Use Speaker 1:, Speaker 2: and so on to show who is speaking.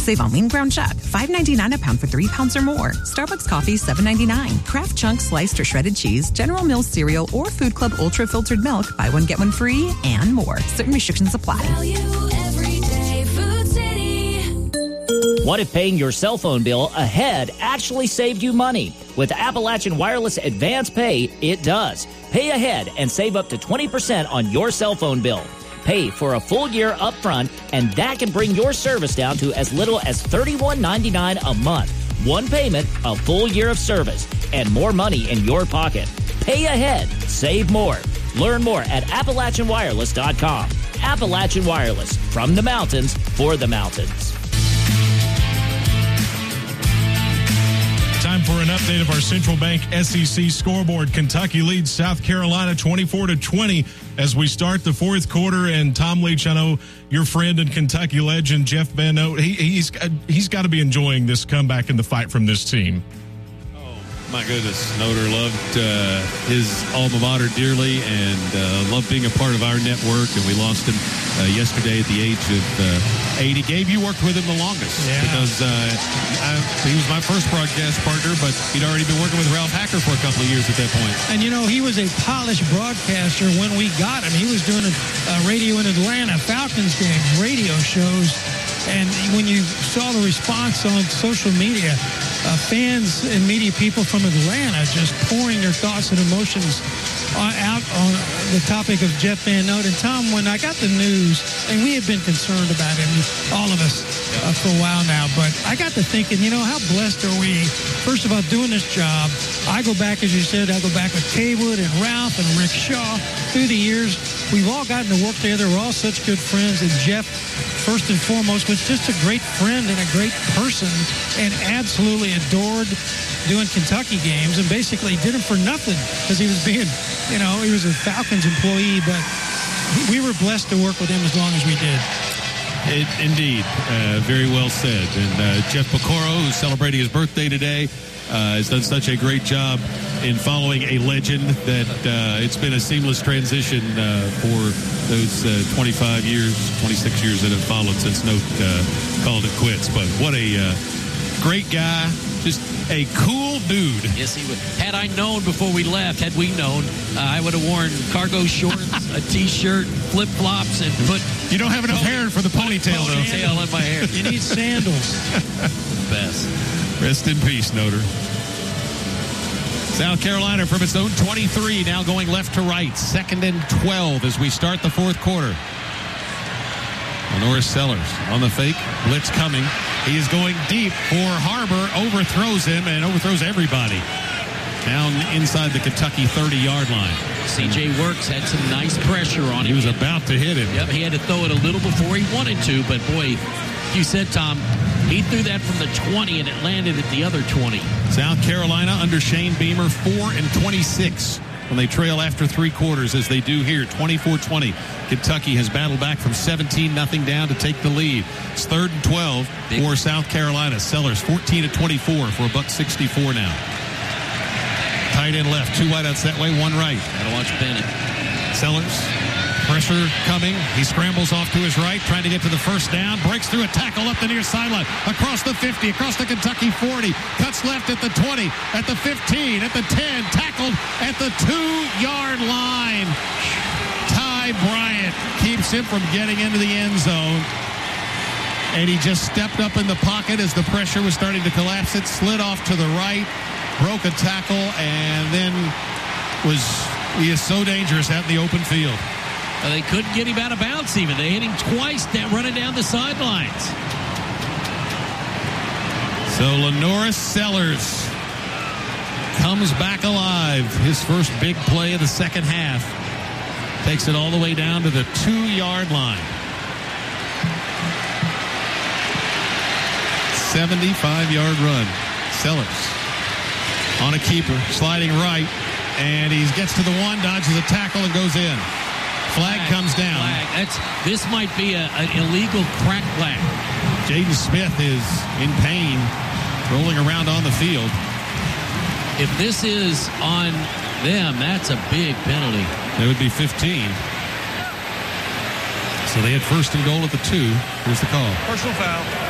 Speaker 1: Save on lean ground chuck, $5.99 a pound for 3 pounds or more. Starbucks coffee, $7.99. Kraft Chunk sliced or shredded cheese, General Mills cereal, or Food Club Ultra filtered milk. Buy one, get one free, and more. Certain restrictions apply.
Speaker 2: Value every day, Food City.
Speaker 3: What if paying your cell phone bill ahead actually saved you money? With Appalachian Wireless Advance Pay, it does. Pay ahead and save up to 20% on your cell phone bill. Pay for a full year up front, and that can bring your service down to as little as $31.99 a month. One payment, a full year of service, and more money in your pocket. Pay ahead, save more. Learn more at AppalachianWireless.com. Appalachian Wireless, from the mountains, for the mountains.
Speaker 4: Time for an update of our Central Bank SEC scoreboard. Kentucky leads South Carolina 24-20 as we start the fourth quarter. And Tom Leach, I know your friend and Kentucky legend Jeff Van Note, he's got to be enjoying this comeback in the fight from this team.
Speaker 5: My goodness, Noter loved his alma mater dearly and loved being a part of our network. And we lost him yesterday at the age of 80. Gabe, you worked with him the longest because he was my first broadcast partner, but he'd already been working with Ralph Hacker for a couple of years at that point.
Speaker 6: And, you know, he was a polished broadcaster when we got him. He was doing a radio in Atlanta, Falcons games, radio shows. And when you saw the response on social media, fans and media people from Atlanta just pouring their thoughts and emotions out on the topic of Jeff Van Note. And Tom, when I got the news, and we have been concerned about him, all of us, for a while now, but I got to thinking, you know, how blessed are we, first of all, doing this job. I go back, as you said, I go back with Kaywood and Ralph and Rick Shaw through the years. We've all gotten to work together. We're all such good friends. And Jeff, first and foremost, was just a great friend and a great person and absolutely adored doing Kentucky games and basically did them for nothing because he was being, you know, he was a Falcons employee, but we were blessed to work with him as long as we did.
Speaker 5: Indeed. Very well said. And Jeff Picoro, who's celebrating his birthday today, has done such a great job in following a legend that it's been a seamless transition for those 25 years, 26 years that have followed since Note called it quits. But what a great guy. Just a cool dude.
Speaker 7: Yes, he would. Had I known before we left, had we known, I would have worn cargo shorts, a T-shirt, flip-flops, and put...
Speaker 5: You don't have enough hair for the ponytail, though.
Speaker 7: Ponytail in my hair.
Speaker 6: You need sandals.
Speaker 7: Best.
Speaker 5: Rest in peace, Noter. South Carolina from its own 23, now going left to right. 2nd and 12 as we start the fourth quarter. Norris Sellers on the fake. Blitz coming. He is going deep for Harbor. Overthrows him and overthrows everybody. Down inside the Kentucky 30-yard line.
Speaker 7: C.J. Works had some nice pressure on him.
Speaker 5: He was about to hit him.
Speaker 7: Yep, he had to throw it a little before he wanted to, but boy, you said, Tom, he threw that from the 20 and it landed at the other 20. South
Speaker 5: Carolina under Shane Beamer, 4-26 when they trail after three quarters, as they do here, 24-20. Kentucky has battled back from 17-0 down to take the lead. It's 3rd and 12 for South Carolina. Sellers 14-24 for $1.64 now. Tight end left, two wideouts that way, one right.
Speaker 7: Gotta watch Bennett.
Speaker 5: Sellers, pressure coming. He scrambles off to his right, trying to get to the first down. Breaks through a tackle up the near sideline. Across the 50, across the Kentucky 40. Cuts left at the 20, at the 15, at the 10. Tackled at the 2-yard line. Ty Bryant keeps him from getting into the end zone. And he just stepped up in the pocket as the pressure was starting to collapse. It slid off to the right, broke a tackle, and then he is so dangerous out in the open field.
Speaker 7: Well, they couldn't get him out of bounds even. They hit him twice running down the sidelines.
Speaker 5: So Lenoris Sellers comes back alive. His first big play of the second half. Takes it all the way down to the 2-yard line. 75-yard run. Sellers on a keeper, sliding right, and he gets to the one, dodges a tackle, and goes in. Flag comes down.
Speaker 7: This might be an illegal crack flag.
Speaker 5: Jaden Smith is in pain, rolling around on the field.
Speaker 7: If this is on them, that's a big penalty.
Speaker 5: It would be 15. So they had 1st and goal at the 2. Here's the call.
Speaker 8: Personal foul.